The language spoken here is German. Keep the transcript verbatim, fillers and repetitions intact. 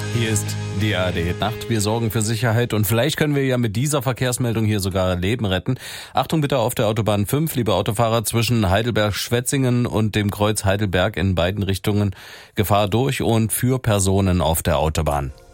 Hier ist die A R D-Nacht. Wir sorgen für Sicherheit und vielleicht können wir ja mit dieser Verkehrsmeldung hier sogar Leben retten. Achtung bitte auf der Autobahn fünf, liebe Autofahrer, zwischen Heidelberg-Schwetzingen und dem Kreuz Heidelberg in beiden Richtungen Gefahr durch und für Personen auf der Autobahn.